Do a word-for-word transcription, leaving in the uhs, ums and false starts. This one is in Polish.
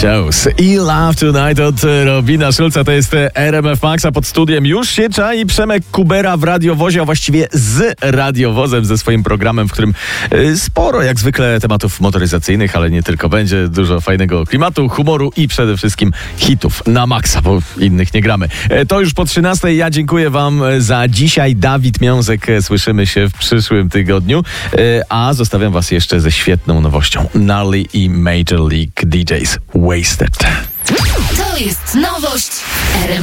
Shows i Love Tonight od Robina Schulza. To jest R M F Max, a pod studiem już się czai Przemek Kubera w radiowozie, a właściwie z radiowozem, ze swoim programem, w którym sporo jak zwykle tematów motoryzacyjnych, ale nie tylko. Będzie dużo fajnego klimatu, humoru i przede wszystkim hitów na maksa, bo innych nie gramy. To już po trzynastej. Ja dziękuję wam za dzisiaj. Dawid Miązek. Słyszymy się w przyszłym tygodniu, a zostawiam was jeszcze ze świetną nowością. Gnarly i Major League D Js. Wasted. To jest nowość R M F.